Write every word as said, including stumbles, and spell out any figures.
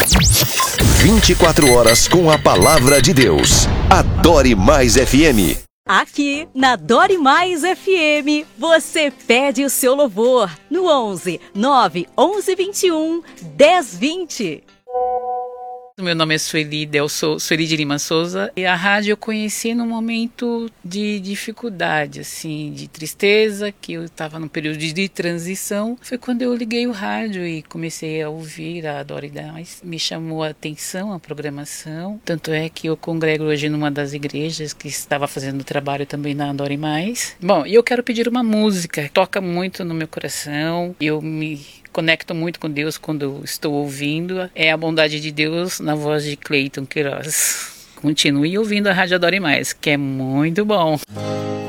vinte e quatro horas com a palavra de Deus. Adore Mais F M. Aqui na Adore Mais F M, você pede o seu louvor no onze, nove, onze, vinte e um, dez, vinte. Meu nome é Sueli Delso, Sueli de Lima Souza, e a rádio eu conheci num momento de dificuldade, assim, de tristeza, que eu estava num período de transição. Foi quando eu liguei o rádio e comecei a ouvir a Adore Mais. Me chamou a atenção a programação, tanto é que eu congrego hoje numa das igrejas que estava fazendo trabalho também na Adore Mais. Bom, e eu quero pedir uma música, toca muito no meu coração, eu me conecto muito com Deus quando eu estou ouvindo. É a bondade de Deus na voz de Cleiton Queiroz. Continue ouvindo a Rádio Adore Mais, que é muito bom.